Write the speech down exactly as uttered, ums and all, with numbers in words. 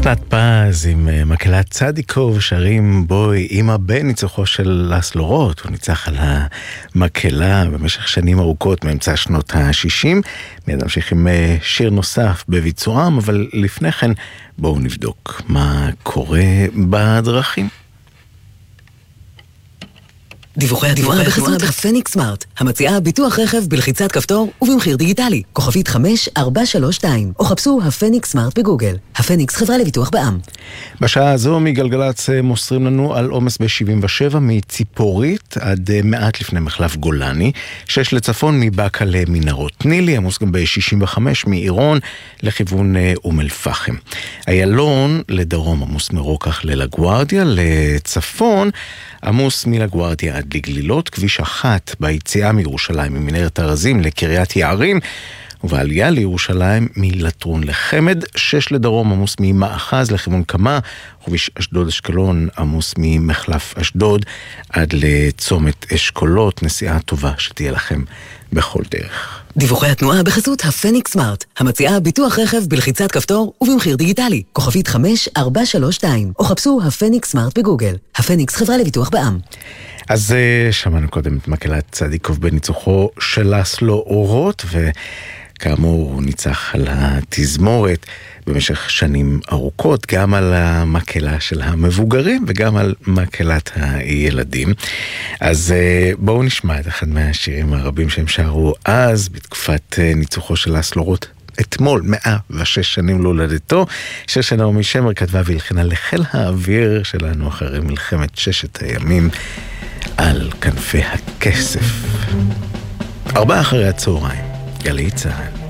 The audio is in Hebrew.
אסנת פז עם מקהלת צדיקוב שרים בוי אמא בניצוחו של לסלו רוט. הוא ניצח על המקהלה במשך שנים ארוכות מאמצע שנות ה-שישים. מיד נמשיך עם שיר נוסף בביצועם, אבל לפני כן בואו נבדוק מה קורה בדרכים. דיווחי התנועה בחסות הפניקס סמארט, המציעה ביטוח רכב בלחיצת כפתור ובמחיר דיגיטלי, כוכבית חמש ארבע שלוש שתיים, או חפשו הפניקס סמארט בגוגל. הפניקס חברה לביטוח בע"מ. בשעה הזו מגלגלצ מוסרים לנו על עומס ב-שבעים ושבע מציפורית עד מעט לפני מחלף גולני, שש לצפון מבאקה למנהרות נילי, עמוס גם ב-שישים וחמש מעירון לכיוון אום אל פחם. איילון לדרום עמוס מרוקח ללגוארדיה, לצפון עמוס מלגוארדיה עד לגלילות, כביש אחת ביציאה מירושלים ממנהרת ארזים לקריית יערים, ובעלייה לירושלים מלטרון לחמד, שש לדרום עמוס ממאחז לכיוון קמה, כביש אשדוד אשקלון עמוס ממחלף אשדוד עד לצומת אשכולות. נסיעה טובה שתהיה לכם בכל דרך. דיווחי התנועה בחסות הפניקס סמארט, המציעה ביטוח רכב בלחיצת כפתור ובמחיר דיגיטלי, כוכבית חמש ארבע שלוש שתיים, או חפשו הפניקס סמארט בגוגל. הפניקס חברה לביטוח בע"מ. אז שמענו קודם את מקהלת צדיקוב בניצוחו של לסלו רוט, וכאמור הוא ניצח על התזמורת במשך שנים ארוכות, גם על המקהלה של המבוגרים וגם על מקהלת הילדים. אז בואו נשמע את אחד מהשירים הרבים שהם שרו אז בתקופת ניצוחו של לסלו רוט, אתמול, מאה ושש שנים להולדתו. שיר שנעמי שמר כתבה והלחינה לחיל האוויר שלנו אחרי מלחמת ששת הימים על כנפי הכסף. ארבעה אחרי הצהריים, גלי צהל.